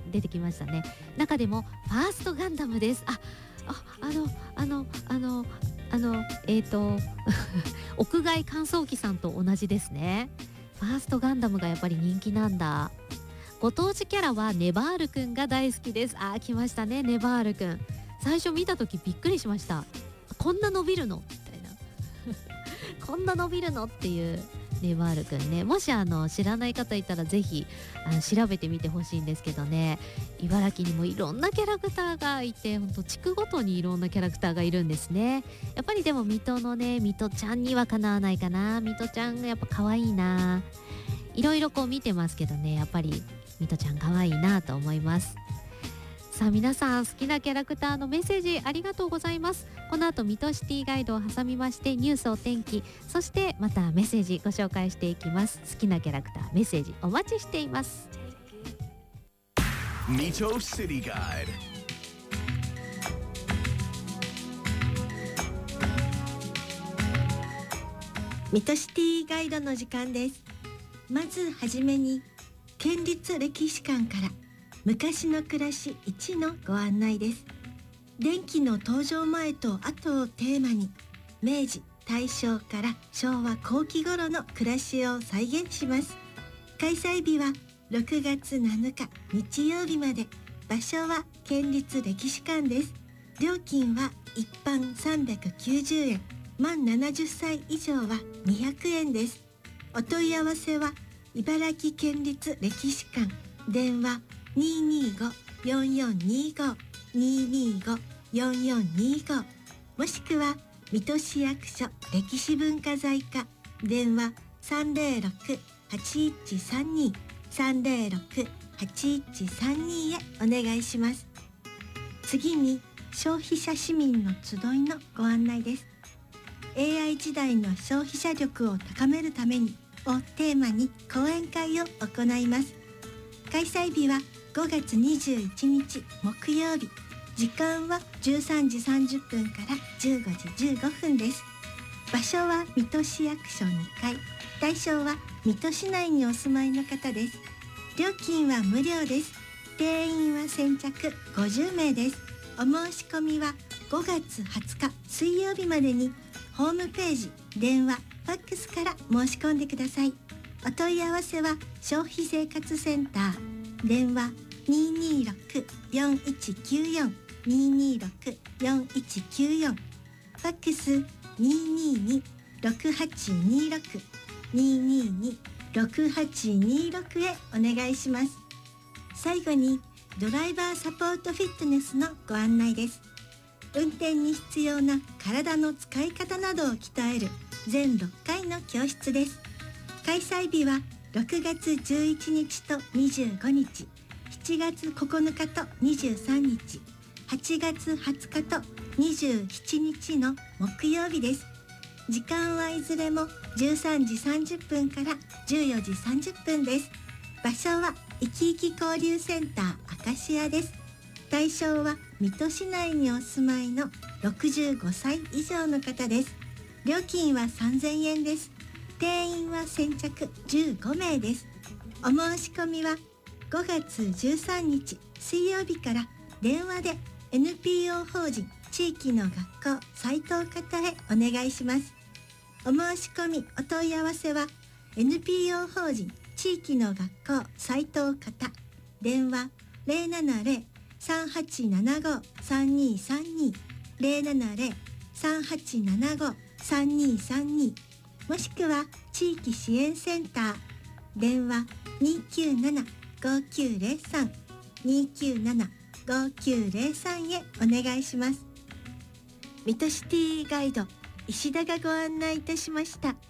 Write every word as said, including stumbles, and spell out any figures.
出てきましたね。中でもファーストガンダムです。あ、あ、あのあのあのあのえっと屋外乾燥機さんと同じですね。ファーストガンダムがやっぱり人気なんだ。ご当地キャラはネバールくんが大好きです。あー、来ましたね、ネバールくん。最初見た時びっくりしました。こんな伸びるのみたいなこんな伸びるのっていうネバールくんね。もしあの知らない方いたらぜひあの調べてみてほしいんですけどね、茨城にもいろんなキャラクターがいて、ほんと地区ごとにいろんなキャラクターがいるんですね。やっぱりでも水戸のね、水戸ちゃんにはかなわないかな。水戸ちゃんがやっぱ可愛いな。いろいろこう見てますけどね、やっぱり水戸ちゃん可愛いなと思います。さあ皆さん、好きなキャラクターのメッセージありがとうございます。この後水戸シティガイドを挟みまして、ニュース、お天気、そしてまたメッセージご紹介していきます。好きなキャラクターメッセージお待ちしています。 水戸シティガイド。 水戸シティガイドの時間です。まずはじめに県立歴史館から昔の暮らしいちのご案内です。電気の登場前と後をテーマに、明治、大正から昭和後期頃の暮らしを再現します。開催日はろくがつなのか日曜日まで。場所は県立歴史館です。料金は一般さんびゃくきゅうじゅうえん、満ななじゅっさい以上はにひゃくえんです。お問い合わせは茨城県立歴史館、電話 にーにーご よんよんにーご にーにーご よんよんにーご、 もしくは水戸市役所歴史文化財課、電話 さんぜろろく はちいちさんに さんぜろろく はちいちさんに へお願いします。次に消費者市民の集いのご案内です。 エーアイ 時代の消費者力を高めるためにをテーマに講演会を行います。開催日はごがつにじゅういちにち木曜日。時間はじゅうさんじさんじゅっぷんからじゅうごじじゅうごふんです。場所は水戸市役所にかい。対象は水戸市内にお住まいの方です。料金は無料です。定員は先着ごじゅうめいです。お申し込みはごがつはつか水曜日までにホームページ、電話、ファックスから申し込んでください。お問い合わせは消費生活センター、電話 にーにーろく よんいちきゅうよん にーにーろく よんいちきゅうよん、ファックス にーにーに ろくはちにーろく にーにーに ろくはちにーろく へお願いします。最後にドライバーサポートフィットネスのご案内です。運転に必要な体の使い方などを鍛える全ろっかいの教室です。開催日はろくがつじゅういちにちとにじゅうごにち、しちがつここのかとにじゅうさんにち、はちがつはつかとにじゅうしちにちの木曜日です。時間はいずれもじゅうさんじさんじゅっぷんからじゅうよじさんじゅっぷんです。場所は生き生き交流センターアカシアです。対象は水戸市内にお住まいのろくじゅうごさい以上の方です。料金はさんぜんえんです。定員は先着じゅうごめいです。お申し込みはごがつじゅうさんにち水曜日から電話で エヌピーオー 法人地域の学校斉藤方へお願いします。お申し込みお問い合わせは エヌピーオー 法人地域の学校斉藤方、電話 ゼロななゼロ さんはちななご さんにさんに ゼロななゼロ さんはちななご さんにさんに、もしくは地域支援センター、電話 にーきゅうなな ごきゅうゼロさん にーきゅうなな ごきゅうゼロさん へお願いします。水戸シティガイド石田がご案内いたしました。